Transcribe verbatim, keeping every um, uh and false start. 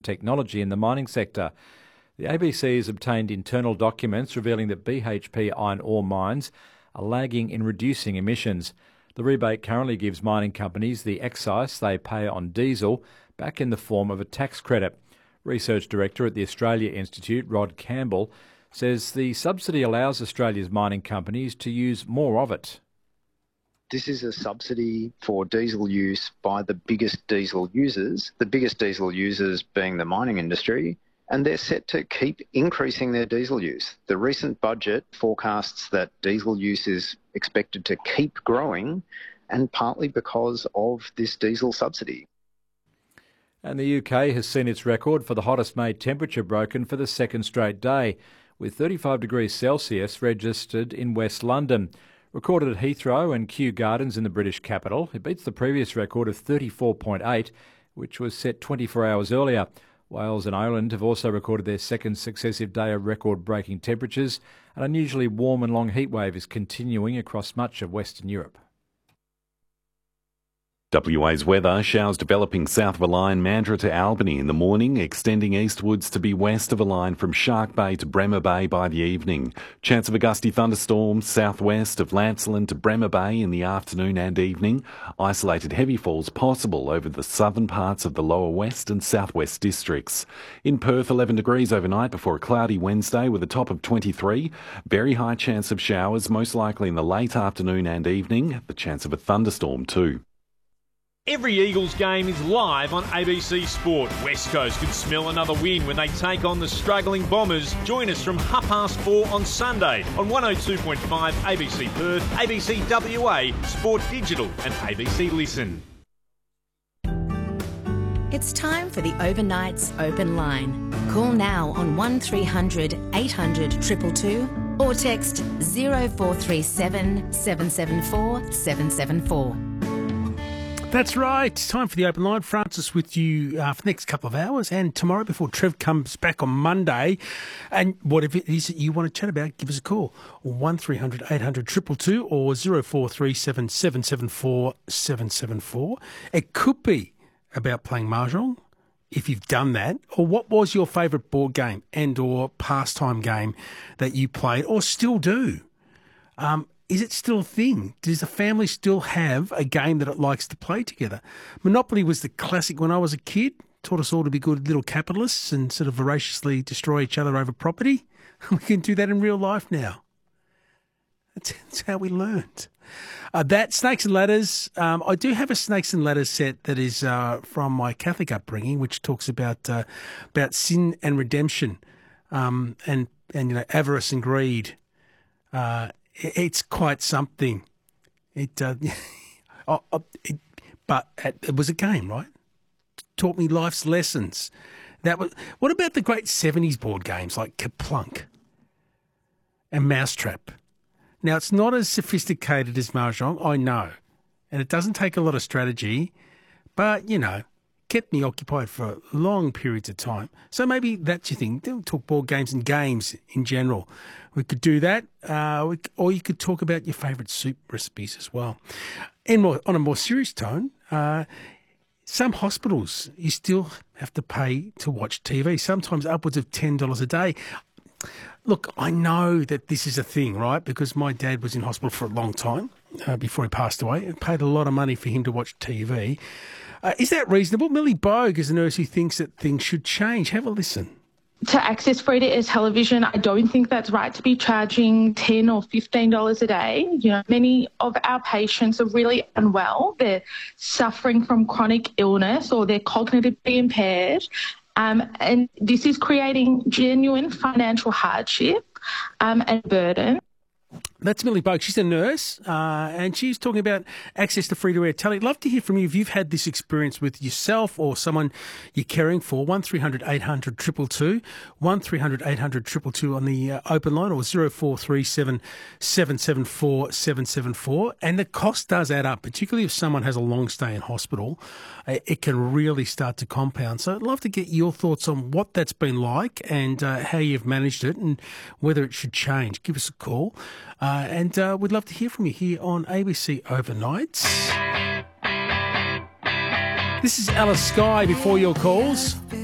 technology in the mining sector. The A B C has obtained internal documents revealing that B H P iron ore mines are lagging in reducing emissions. The rebate currently gives mining companies the excise they pay on diesel back in the form of a tax credit. Research Director at the Australia Institute, Rod Campbell, says the subsidy allows Australia's mining companies to use more of it. This is a subsidy for diesel use by the biggest diesel users, the biggest diesel users being the mining industry, and they're set to keep increasing their diesel use. The recent budget forecasts that diesel use is expected to keep growing, and partly because of this diesel subsidy. And the U K has seen its record for the hottest May temperature broken for the second straight day, with thirty-five degrees Celsius registered in West London. Recorded at Heathrow and Kew Gardens in the British capital, it beats the previous record of thirty-four point eight, which was set twenty-four hours earlier. Wales and Ireland have also recorded their second successive day of record-breaking temperatures. An unusually warm and long heatwave is continuing across much of Western Europe. W A's weather: showers developing south of a line Mandurah to Albany in the morning, extending eastwards to be west of a line from Shark Bay to Bremer Bay by the evening. Chance of a gusty thunderstorm southwest of Lancelin to Bremer Bay in the afternoon and evening. Isolated heavy falls possible over the southern parts of the lower west and southwest districts. In Perth, eleven degrees overnight before a cloudy Wednesday with a top of twenty-three. Very high chance of showers, most likely in the late afternoon and evening. The chance of a thunderstorm too. Every Eagles game is live on A B C Sport. West Coast could smell another win when they take on the struggling Bombers. Join us from half past four on Sunday on one oh two point five A B C Perth, A B C W A, Sport Digital and A B C Listen. It's time for the Overnights Open Line. Call now on one three hundred eight hundred two two two or text zero four three seven seven seven four seven seven four. That's right. Time for the open line. Francis with you uh, for the next couple of hours and tomorrow before Trev comes back on Monday. And whatever it is that you want to chat about, give us a call. one three hundred eight hundred two two two or zero four three seven seven seven four seven seven four. It could be about playing Mahjong, if you've done that, or what was your favourite board game and or pastime game that you played or still do? Um Is it still a thing? Does the family still have a game that it likes to play together? Monopoly was the classic when I was a kid. Taught us all to be good little capitalists and sort of voraciously destroy each other over property. We can do that in real life now. That's, that's how we learned. Uh, that, Snakes and Ladders. Um, I do have a Snakes and Ladders set that is uh, from my Catholic upbringing, which talks about uh, about sin and redemption, um, and and you know avarice and greed. Uh, It's quite something. It, uh, oh, oh, it but it was a game, right? Taught me life's lessons. That was. What about the great seventies board games like Kaplunk and Mousetrap? Now it's not as sophisticated as Mahjong, I know, and it doesn't take a lot of strategy, but you know, kept me occupied for long periods of time. So maybe that's your thing. Don't talk board games and games in general. We could do that, uh, we, or you could talk about your favourite soup recipes as well. And more, on a more serious tone, uh, some hospitals, you still have to pay to watch T V, sometimes upwards of ten dollars a day. Look, I know that this is a thing, right, because my dad was in hospital for a long time uh, before he passed away. It paid a lot of money for him to watch T V. Uh, is that reasonable? Millie Bogue is a nurse who thinks that things should change. Have a listen. To access free-to-air television, I don't think that's right to be charging ten dollars or fifteen dollars a day. You know, many of our patients are really unwell. They're suffering from chronic illness or they're cognitively impaired. Um, and this is creating genuine financial hardship um, and burden. That's Millie Bogue. She's a nurse, uh, and she's talking about access to free-to-air telly. I'd love to hear from you if you've had this experience with yourself or someone you're caring for. one three hundred eight hundred two two two, one three hundred eight hundred two two two on the uh, open line, or zero four three seven seven seven four seven seven four. And the cost does add up, particularly if someone has a long stay in hospital. Uh, it can really start to compound. So I'd love to get your thoughts on what that's been like and uh, how you've managed it and whether it should change. Give us a call. Uh, and uh, we'd love to hear from you here on A B C Overnights. This is Alice Skye before your calls.